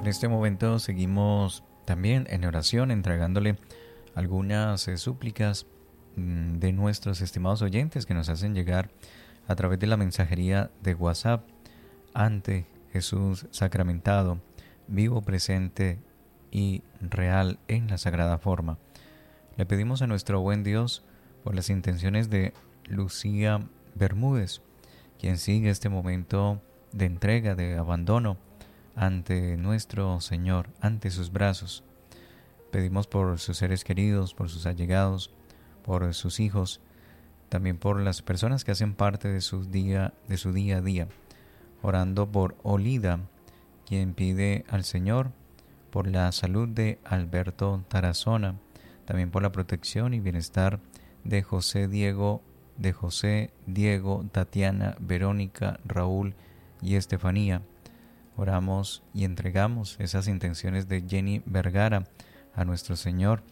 En este momento seguimos también en oración, entregándole algunas súplicas de nuestros estimados oyentes que nos hacen llegar a través de la mensajería de WhatsApp. Ante Jesús sacramentado, vivo, presente y real en la sagrada forma, le pedimos a nuestro buen Dios por las intenciones de Lucía Bermúdez, quien sigue este momento de entrega, de abandono ante nuestro Señor, ante sus brazos. Pedimos por sus seres queridos, por sus allegados, por sus hijos, también por las personas que hacen parte de su día a día, orando por Olida, quien pide al Señor por la salud de Alberto Tarazona, también por la protección y bienestar de José Diego, Tatiana, Verónica, Raúl y Estefanía. Oramos y entregamos esas intenciones de Jenny Vergara a nuestro Señor,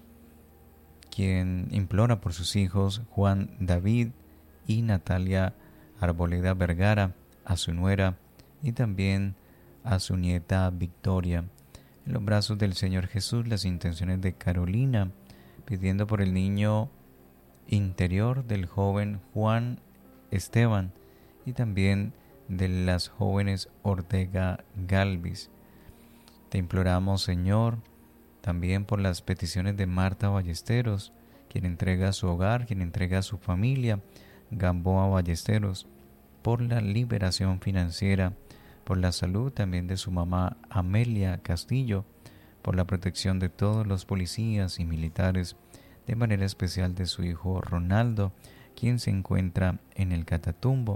quien implora por sus hijos Juan David y Natalia Arboleda Vergara, a su nuera y también a su nieta Victoria. En los brazos del Señor Jesús, las intenciones de Carolina, pidiendo por el niño interior del joven Juan Esteban y también de las jóvenes Ortega Galvis. Te imploramos, Señor, también por las peticiones de Marta Ballesteros, quien entrega su hogar, quien entrega su familia, Gamboa Ballesteros, por la liberación financiera, por la salud también de su mamá Amelia Castillo, por la protección de todos los policías y militares, de manera especial de su hijo Ronaldo, quien se encuentra en el Catatumbo.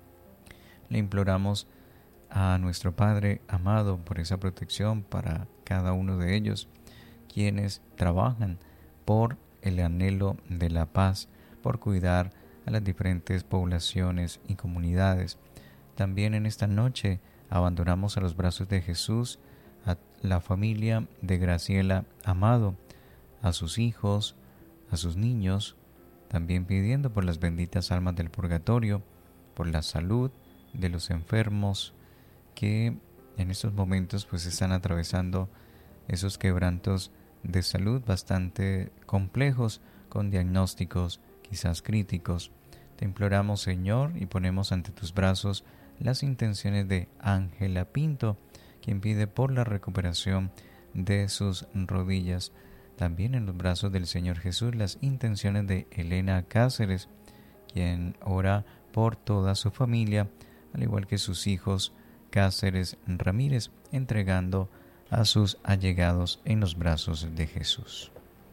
Le imploramos a nuestro Padre amado por esa protección para cada uno de ellos, quienes trabajan por el anhelo de la paz, por cuidar a las diferentes poblaciones y comunidades. También en esta noche abandonamos a los brazos de Jesús a la familia de Graciela Amado, a sus hijos, a sus niños, también pidiendo por las benditas almas del purgatorio, por la salud de los enfermos que en estos momentos pues están atravesando esos quebrantos de salud bastante complejos, con diagnósticos quizás críticos. Te imploramos, Señor, y ponemos ante tus brazos las intenciones de Ángela Pinto, quien pide por la recuperación de sus rodillas. También en los brazos del Señor Jesús las intenciones de Elena Cáceres, quien ora por toda su familia, al igual que sus hijos Cáceres Ramírez, entregando a sus allegados en los brazos de Jesús.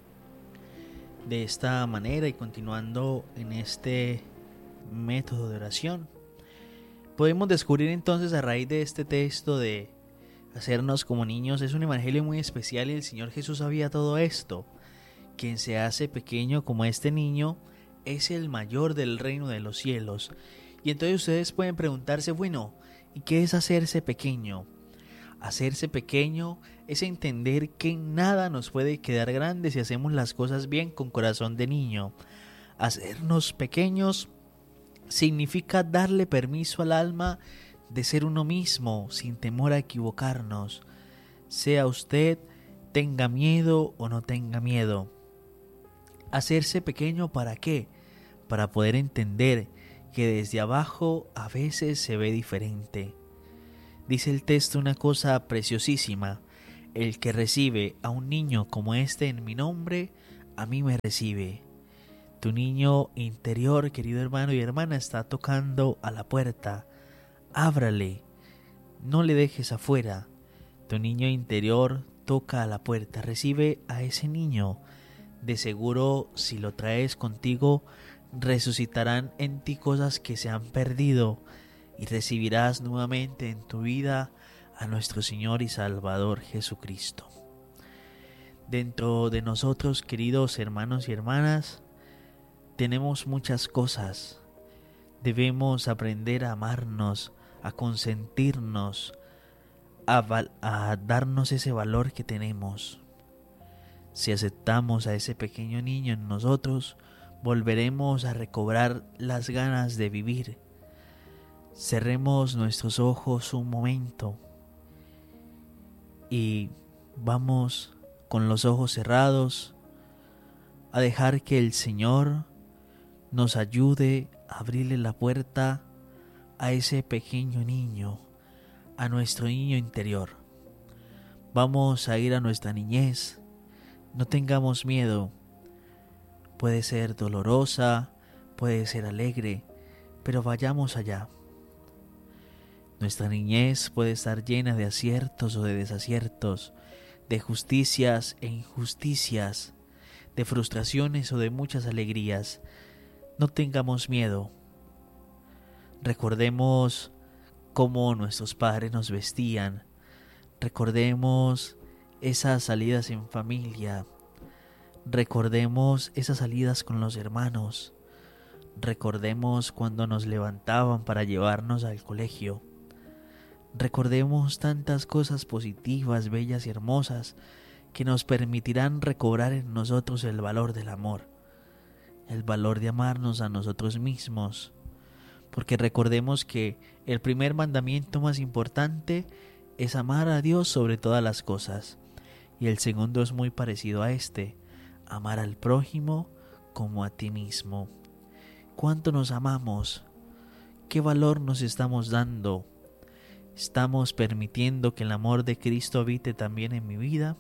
De esta manera, y continuando en este método de oración, podemos descubrir entonces, a raíz de este texto de hacernos como niños, es un evangelio muy especial y el Señor Jesús sabía todo esto. Quien se hace pequeño como este niño es el mayor del reino de los cielos. Y entonces ustedes pueden preguntarse, bueno, ¿y qué es hacerse pequeño? Hacerse pequeño es entender que nada nos puede quedar grande si hacemos las cosas bien con corazón de niño. Hacernos pequeños significa darle permiso al alma de ser uno mismo sin temor a equivocarnos. Sea usted, tenga miedo o no tenga miedo. Hacerse pequeño, ¿para qué? Para poder entender que desde abajo a veces se ve diferente. Dice el texto una cosa preciosísima: el que recibe a un niño como este en mi nombre, a mí me recibe. Tu niño interior, querido hermano y hermana, está tocando a la puerta. Ábrale, no le dejes afuera. Tu niño interior toca a la puerta, recibe a ese niño. De seguro, si lo traes contigo, resucitarán en ti cosas que se han perdido y recibirás nuevamente en tu vida a nuestro Señor y Salvador Jesucristo. Dentro de nosotros, queridos hermanos y hermanas, tenemos muchas cosas. Debemos aprender a amarnos, a consentirnos, a darnos ese valor que tenemos. Si aceptamos a ese pequeño niño en nosotros, volveremos a recobrar las ganas de vivir. Cerremos nuestros ojos un momento y vamos con los ojos cerrados a dejar que el Señor nos ayude a abrirle la puerta a ese pequeño niño, a nuestro niño interior. Vamos a ir a nuestra niñez. No tengamos miedo. Puede ser dolorosa, puede ser alegre, pero vayamos allá. Nuestra niñez puede estar llena de aciertos o de desaciertos, de justicias e injusticias, de frustraciones o de muchas alegrías. No tengamos miedo. Recordemos cómo nuestros padres nos vestían. Recordemos esas salidas en familia. Recordemos esas salidas con los hermanos. Recordemos cuando nos levantaban para llevarnos al colegio. Recordemos tantas cosas positivas, bellas y hermosas que nos permitirán recobrar en nosotros el valor del amor, el valor de amarnos a nosotros mismos. Porque recordemos que el primer mandamiento más importante es amar a Dios sobre todas las cosas. Y el segundo es muy parecido a este: amar al prójimo como a ti mismo. ¿Cuánto nos amamos? ¿Qué valor nos estamos dando? ¿Estamos permitiendo que el amor de Cristo habite también en mi vida?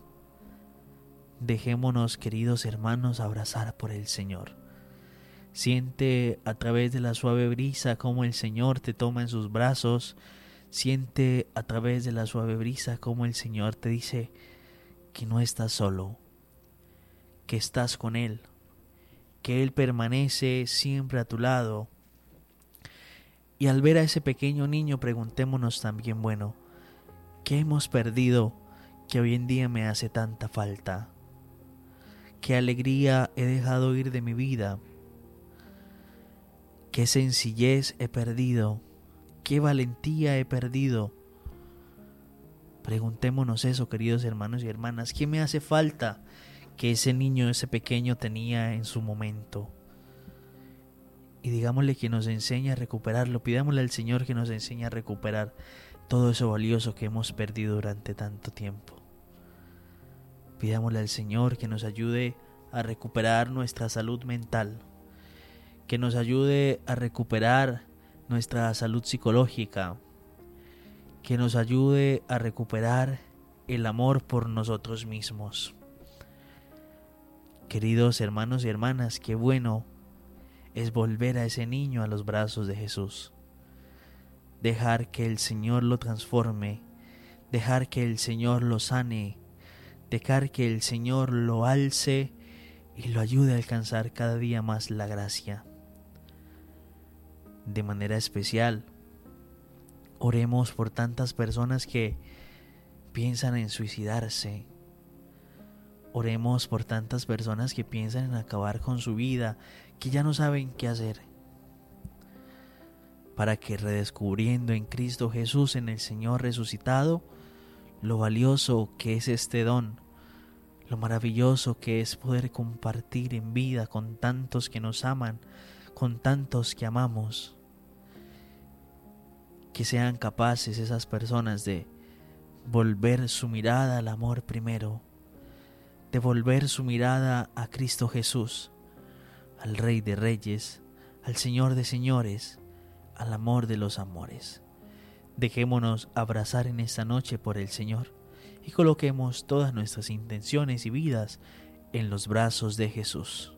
Dejémonos, queridos hermanos, abrazar por el Señor. Siente a través de la suave brisa cómo el Señor te toma en sus brazos. Siente a través de la suave brisa cómo el Señor te dice que no estás solo, que estás con Él, que Él permanece siempre a tu lado. Y al ver a ese pequeño niño, preguntémonos también, bueno, ¿qué hemos perdido que hoy en día me hace tanta falta? ¿Qué alegría he dejado ir de mi vida? ¿Qué sencillez he perdido? ¿Qué valentía he perdido? Preguntémonos eso, queridos hermanos y hermanas. ¿Qué me hace falta que ese niño, ese pequeño tenía en su momento? Y digámosle que nos enseñe a recuperarlo. Pidámosle al Señor que nos enseñe a recuperar todo eso valioso que hemos perdido durante tanto tiempo. Pidámosle al Señor que nos ayude a recuperar nuestra salud mental, que nos ayude a recuperar nuestra salud psicológica, que nos ayude a recuperar el amor por nosotros mismos. Queridos hermanos y hermanas, qué bueno es volver a ese niño a los brazos de Jesús. Dejar que el Señor lo transforme, dejar que el Señor lo sane, dejar que el Señor lo alce y lo ayude a alcanzar cada día más la gracia. De manera especial, oremos por tantas personas que piensan en suicidarse. Oremos por tantas personas que piensan en acabar con su vida, que ya no saben qué hacer, para que redescubriendo en Cristo Jesús, en el Señor resucitado, lo valioso que es este don, lo maravilloso que es poder compartir en vida con tantos que nos aman, con tantos que amamos, que sean capaces esas personas de volver su mirada al amor primero, de volver su mirada a Cristo Jesús, al Rey de Reyes, al Señor de Señores, al amor de los amores. Dejémonos abrazar en esta noche por el Señor y coloquemos todas nuestras intenciones y vidas en los brazos de Jesús.